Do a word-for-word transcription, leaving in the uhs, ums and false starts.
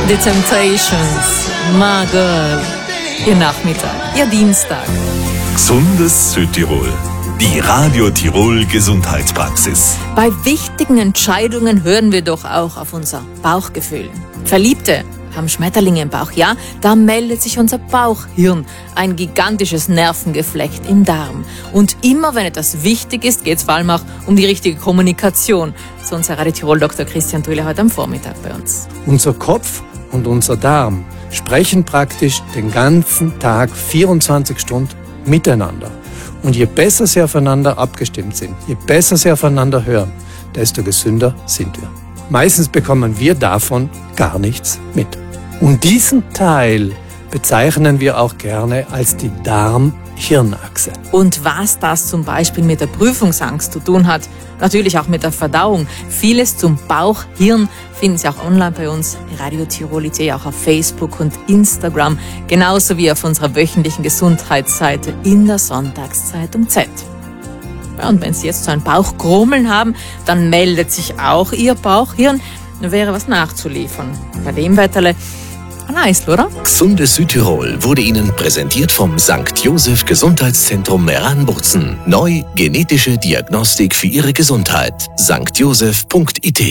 The Temptations, My Girl. Ihr Nachmittag, Ihr Dienstag. Gesundes Südtirol. Die Radio Tirol Gesundheitspraxis. Bei wichtigen Entscheidungen hören wir doch auch auf unser Bauchgefühl. Verliebte haben Schmetterlinge im Bauch, ja, da meldet sich unser Bauchhirn, ein gigantisches Nervengeflecht im Darm. Und immer wenn etwas wichtig ist, geht es vor allem auch um die richtige Kommunikation. So unser Radio Tirol Doktor Christian Thuile heute am Vormittag bei uns. Unser Kopf und unser Darm sprechen praktisch den ganzen Tag vierundzwanzig Stunden miteinander. Und je besser sie aufeinander abgestimmt sind, je besser sie aufeinander hören, desto gesünder sind wir. Meistens bekommen wir davon gar nichts mit. Und diesen Teil bezeichnen wir auch gerne als die Darm-Hirn-Achse. Und was das zum Beispiel mit der Prüfungsangst zu tun hat, natürlich auch mit der Verdauung. Vieles zum Bauchhirn finden Sie auch online bei uns, Radio Tirol.at, auch auf Facebook und Instagram, genauso wie auf unserer wöchentlichen Gesundheitsseite in der Sonntagszeitung Z. Ja, und wenn Sie jetzt so ein Bauchgrummeln haben, dann meldet sich auch Ihr Bauchhirn. Wäre was nachzuliefern. Bei dem Wetterle ein Eisl, oder? Gesundes Südtirol wurde Ihnen präsentiert vom Sankt Joseph Gesundheitszentrum Meran-Burzen. Neu genetische Diagnostik für Ihre Gesundheit. sankt joseph punkt I T